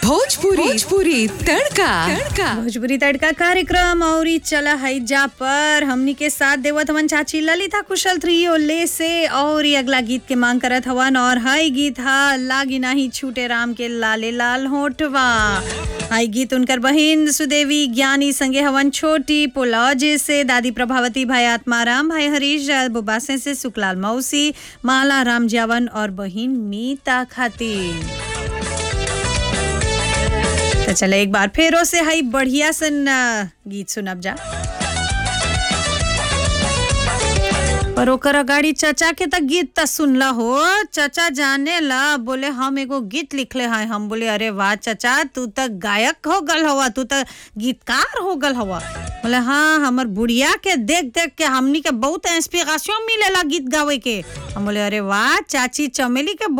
भोजपुरी तड़का भोजपुरी तड़का कार्यक्रम और चला है जा पर हमनी के साथ देवत हवन चाची ललिता कुशल थ्री ओले से और ये अगला गीत के मांग करत हवन और हाई गीत हा लागी नाही छूटे राम के लाले लाल होठवा। हाई गीत उनकर बहिन सुदेवी ज्ञानी संगे हवन छोटी पोलौजे से दादी प्रभावती भाई आत्माराम भाई हरीश बुबासे से सुकलाल मौसी माला राम जावन और बहिन मीता खातिर। तो चले एक बार फेरो से हाई बढ़िया सन गीत सुनब जा पर ओकर अगाड़ी चचा के तक गीत त सुनला हो। चचा जाने ला बोले हम एगो गीत लिखले हैं। हम बोले अरे वाह चचा तू त गायक हो गल हवा, तू त गीतकार हो गल हवा। बोले हाँ हमर बुढ़िया के देख देख के हमनी के बहुत इंस्पिरेशन मिलेला गीत गावे के। हम बोले अरे वाह चाची चमेली के